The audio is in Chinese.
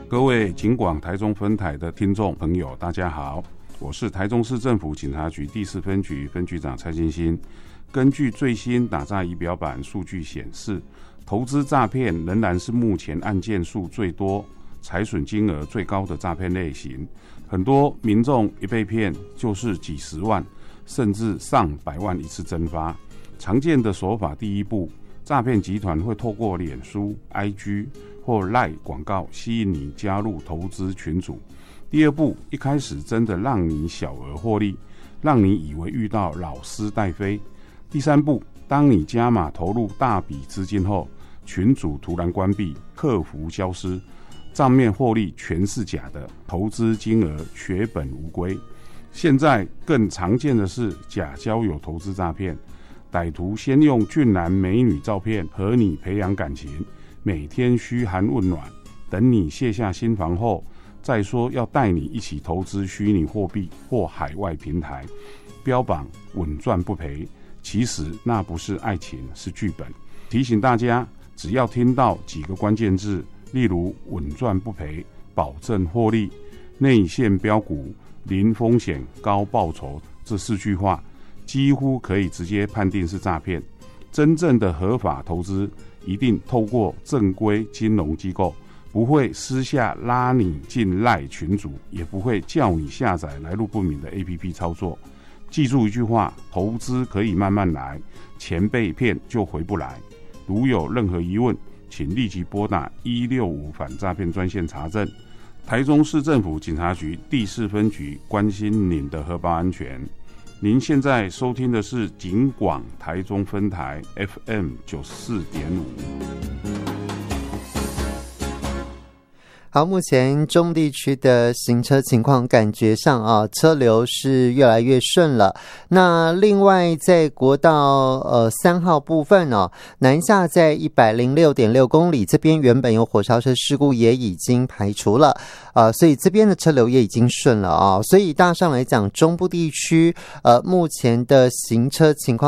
各位警广台中分台的听众朋友，大家好，我是台中市政府警察局第4分局分局长蔡金星。根据最新打诈仪表板数据显示，投资诈骗仍然是目前案件数最多、财损金额最高的诈骗类型。很多民众一被骗就是几十万，甚至上百万一次蒸发。常见的手法，第一步，诈骗集团会透过脸书、IG 或 LINE 广告吸引你加入投资群组。第二步，一开始真的让你小额获利，让你以为遇到老师带飞。第三步，当你加码投入大笔资金后，群组突然关闭，客服消失，账面获利全是假的，投资金额血本无归。现在更常见的是假交友投资诈骗，歹徒先用俊男美女照片和你培养感情，每天嘘寒问暖，等你卸下心防后，再说要带你一起投资虚拟货币或海外平台，标榜稳赚不赔，其实那不是爱情，是剧本。提醒大家，只要听到几个关键字，例如稳赚不赔、保证获利、内线标股、零风险高报酬这4句话，几乎可以直接判定是诈骗。真正的合法投资一定透过正规金融机构，不会私下拉你进赖群组，也不会叫你下载来路不明的 APP 操作。记住一句话，投资可以慢慢来，钱被骗就回不来。如有任何疑问，请立即拨打165反诈骗专线查证。台中市政府警察局第4分局关心您的荷包安全。您现在收听的是警广台中分台 FM 94.5。 好，目前中地区的行车情况感觉上车流是越来越顺了。那另外在国道3号部分南下在106.6公里这边原本有火烧车事故也已经排除了所以这边的车流也已经顺了所以大上来讲，中部地区目前的行车情况